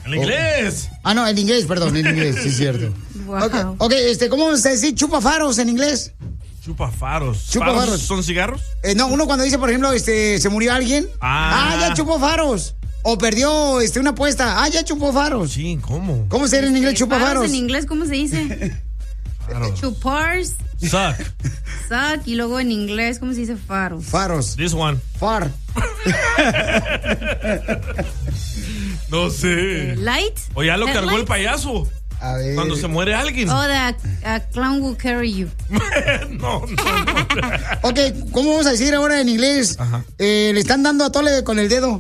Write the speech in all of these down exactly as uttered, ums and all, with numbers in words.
En inglés. Oh. Ah, no, en inglés, perdón, en inglés, sí es cierto. Wow. Okay, ok, este, ¿cómo vamos a decir chupafaros en inglés? Chupafaros. Chupafaros. ¿Faros son cigarros? Eh, no, uno cuando dice, por ejemplo, este, se murió alguien. Ah. Ah, ya chupó faros. O perdió este, una apuesta. Ah, ya chupó faros. Sí, ¿cómo? ¿Cómo se dice en inglés chupafaros? Faros en inglés, ¿cómo se dice? Faros. Chupars. Suck. Suck. Y luego en inglés, ¿cómo se dice faros? Faros. This one. Far. No sé. Light. O ya lo Headlight? cargó el payaso. A ver. Cuando se muere alguien. Oh, the a clown will carry you. no, no, no. Ok, ¿cómo vamos a decir ahora en inglés? Eh, le están dando a tole con el dedo.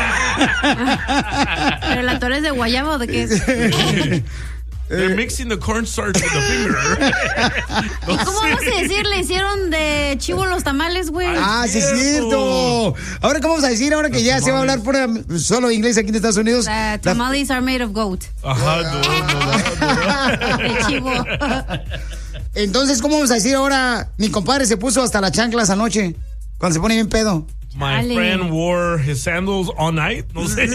¿Pero la tole es de guayaba o de qué es? They're mixing the cornstarch with the finger. ¿Y cómo vamos a decir? Le hicieron de chivo los tamales, güey. Ah, sí es cierto. Ahora, ¿cómo vamos a decir ahora que ya se va a hablar pura, solo inglés aquí en Estados Unidos? Uh, tamales are made of goat. Ajá, no, no, no. De chivo. Entonces, ¿cómo vamos a decir ahora? Mi compadre se puso hasta las chanclas anoche, cuando se pone bien pedo. My Chale. friend wore his sandals all night. No sé.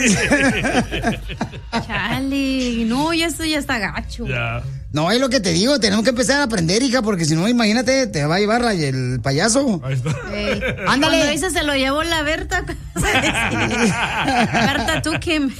Chale. No, ya esto ya está gacho. Ya. No, es lo que te digo, tenemos que empezar a aprender, hija, porque si no, imagínate, te va a llevar la- el payaso. Ahí está. Ey. Ándale. Cuando dice se lo llevó la Berta. Berta Tukim.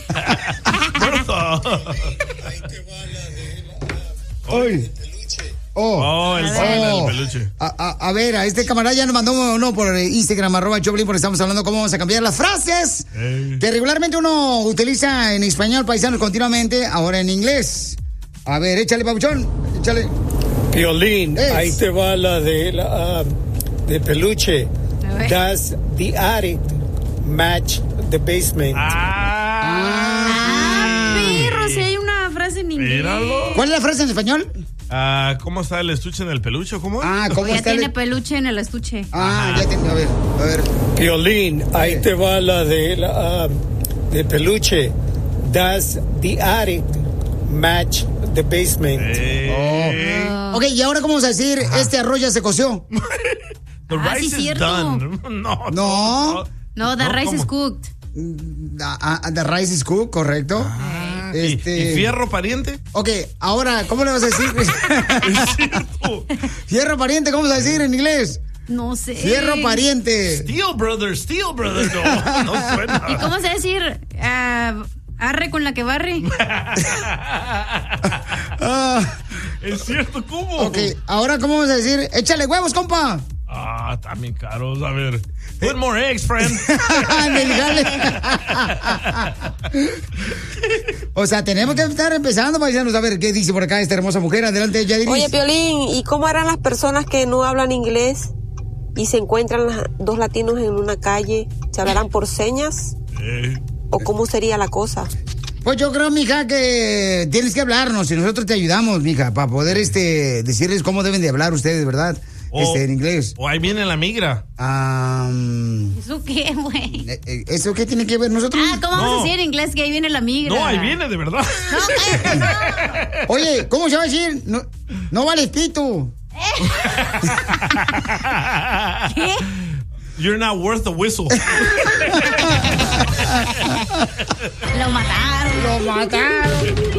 Hoy. Oh. Oh, el, Oh. el peluche. A, a- a ver, a este camarada ya nos mandó uno por Instagram, arroba Choplin, porque estamos hablando cómo vamos a cambiar las frases Ey. que regularmente uno utiliza en español, paisanos, continuamente, ahora en inglés. A ver, échale, papuchón, échale. Piolín, Es. ahí te va la de la, uh, de peluche. A ver. Does the attic match the basement? Ah, perro, si hay una frase en inglés. Míralo. ¿Cuál es la frase en español? Ah, ¿cómo está el estuche en el peluche? ¿Cómo es? Ah, ¿cómo Ya está? tiene el- peluche en el estuche. Ah, ya tiene, a ver, a ver. Piolín, ahí te va la de la, uh, de peluche. Does the attic match the basement? Eh, Oh. Ok, y ahora cómo vamos a decir, este arroz ya se coció. The Ah, rice sí, is cierto. done. No. No. No, the No, rice ¿cómo? is cooked. Ah, ah, the rice is cooked, correcto. ¿Y, Este... y fierro pariente? Ok, ahora, ¿cómo le vas a decir? Es cierto. Fierro pariente, ¿cómo vas a decir en inglés? No sé. Fierro pariente. Steel Brother, Steel Brother. No, no suena. ¿Y cómo se va a decir? Ah, arre con la que barre. Ah, Es cierto, ¿cómo? ok, ahora, ¿cómo vamos a decir? Échale huevos, compa. Ah, también caros. A ver. Put more eggs, friend. Ándale, jale. O sea, tenemos que estar empezando, paisanos. A ver, ¿qué dice por acá esta hermosa mujer? Adelante, Yadiris. Oye, Piolín, ¿y cómo harán las personas que no hablan inglés y se encuentran las- dos latinos en una calle? ¿Se hablarán por señas? Eh, ¿O cómo sería la cosa? Pues yo creo, mija, que tienes que hablarnos y nosotros te ayudamos, mija, para poder este decirles cómo deben de hablar ustedes, ¿verdad? o- Este, en inglés. O ahí viene la migra. Ah, ¿Eso qué, güey? eh, eh, ¿eso qué tiene que ver nosotros? Ah, ¿cómo vamos No. a decir en inglés que ahí viene la migra? No, ahí viene, de verdad. No, cállate, no. Oye, ¿cómo se va a decir? No, no vales pito. ¿Qué? You're not worth a whistle. Lo mataron. Lo mataron.